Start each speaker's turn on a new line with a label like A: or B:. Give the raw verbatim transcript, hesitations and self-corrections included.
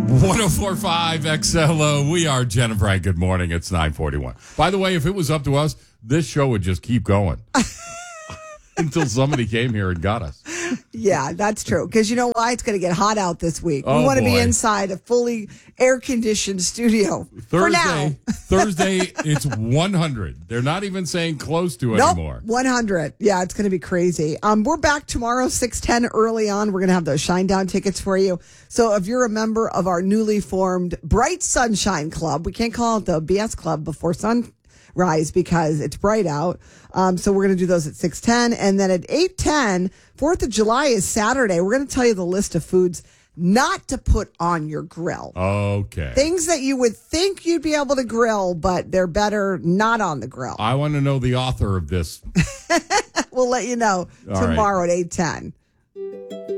A: one oh four point five X L O. We are Jen and Frank. Good morning. It's nine forty-one. By the way, if it was up to us, this show would just keep going until somebody came here and got us.
B: Yeah, that's true. Because you know why? It's going to get hot out this week.
A: Oh,
B: we want to be
A: boy.
B: inside a fully air-conditioned studio. For now.
A: Thursday, Thursday, it's one hundred. They're not even saying close to
B: Nope,
A: anymore.
B: one hundred. Yeah, it's going to be crazy. Um, we're back tomorrow, six ten early on. We're going to have those Shine Down tickets for you. So if you're a member of our newly formed Bright Sunshine Club, we can't call it the B S Club before sunrise because it's bright out. Um, so we're going to do those at six ten. And then at eight ten, fourth of July is Saturday. We're going to tell you the list of foods not to put on your grill.
A: Okay.
B: Things that you would think you'd be able to grill, but they're better not on the grill.
A: I want to know the author of this.
B: We'll let you know
A: All
B: tomorrow at eight ten.